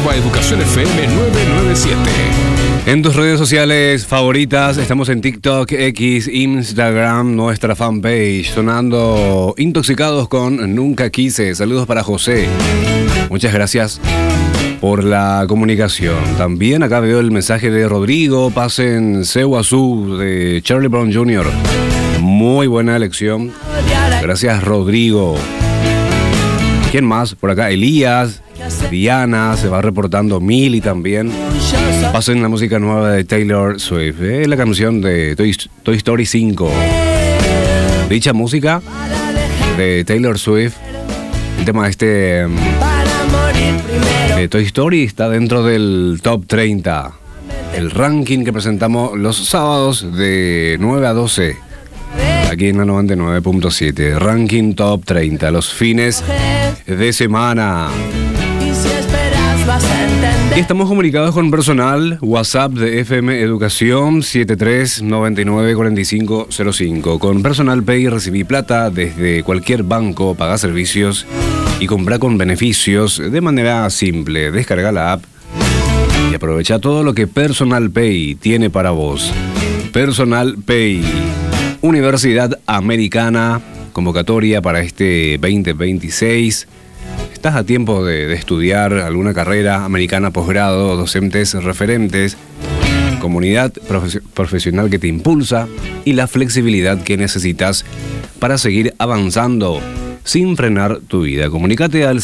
Educación FM 997. En tus redes sociales favoritas, estamos en TikTok, X, Instagram, nuestra fanpage, sonando Intoxicados con Nunca Quise. Saludos para José. Muchas gracias por la comunicación. También acá veo el mensaje de Rodrigo. Pasen Sehuazú de Charlie Brown Jr. Muy buena elección. Gracias, Rodrigo. ¿Quién más? Por acá, Elías, Diana, se va reportando Mili también. Pasen la música nueva de Taylor Swift, la canción de Toy Story 5. Dicha música de Taylor Swift, el tema de Toy Story está dentro del Top 30. El ranking que presentamos los sábados de 9 a 12. Aquí en la 99.7. Ranking Top 30. Los fines de semana. Y estamos comunicados con personal WhatsApp de FM Educación 73994505. Con Personal Pay recibí plata desde cualquier banco, paga servicios y compra con beneficios de manera simple. Descarga la app y aprovecha todo lo que Personal Pay tiene para vos. Personal Pay. Universidad Americana, convocatoria para este 2026. Estás a tiempo de estudiar alguna carrera americana, posgrado, docentes referentes, comunidad profesional que te impulsa y la flexibilidad que necesitas para seguir avanzando sin frenar tu vida. Comunícate al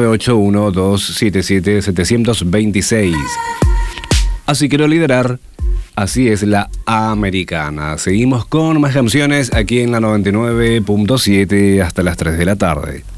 0981-277-726. Así quiero liderar. Así es la americana. Seguimos con más canciones aquí en la 99.7 hasta las 3 de la tarde.